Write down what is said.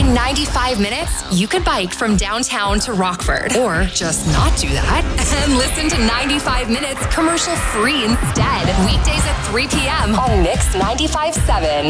In 95 minutes, you could bike from downtown to Rockford, or just not do that and listen to 95 minutes commercial free instead. Weekdays at 3 p.m. on Mix 95.7.